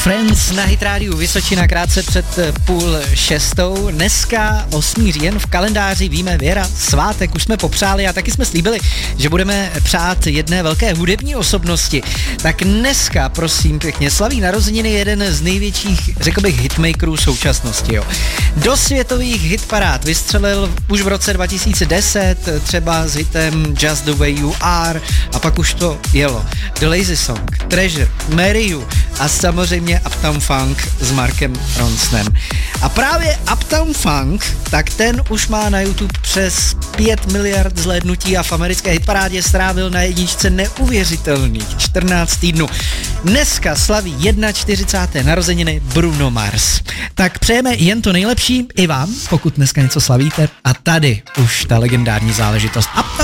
Friends na Hit Rádiu Vysočina krátce před 5:30. Dneska 8. říjen v kalendáři víme, Věra, svátek už jsme popřáli a taky jsme slíbili, že budeme přát jedné velké hudební osobnosti. Tak dneska, prosím pěkně, slaví narozeniny jeden z největších, řekl bych, hitmakerů současnosti. Jo. Do světových hitparád vystřelil už v roce 2010, třeba s hitem Just the Way You Are, a pak už to jelo. The Lazy Song, Treasure, Marry You a samozřejmě Uptown Funk s Markem Ronsonem. A právě Uptown Funk, tak ten už má na YouTube přes 5 miliard zhlédnutí a v americké hitparádě strávil na jedničce neuvěřitelných 14 týdnů. Dneska slaví 41. narozeniny Bruno Mars. Tak přejeme jen to nejlepší i vám, pokud dneska něco slavíte. A tady už ta legendární záležitost.